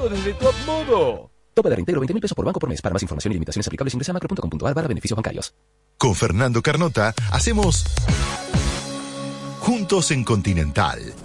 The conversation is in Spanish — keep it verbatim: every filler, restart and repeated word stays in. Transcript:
desde tu modo. Tope de reintegro veinte mil pesos por banco por mes. Para más información y limitaciones aplicables ingresa a macro punto com punto a r barra beneficios bancarios. Con Fernando Carnota hacemos Juntos en Continental.